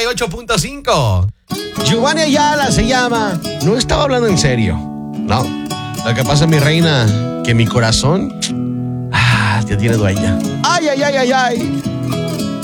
98.5. Giovanni Ayala se llama. No estaba hablando en serio. No. Lo que pasa, mi reina, que mi corazón ya tiene dueña. Ay, ay, ay, ay, ay.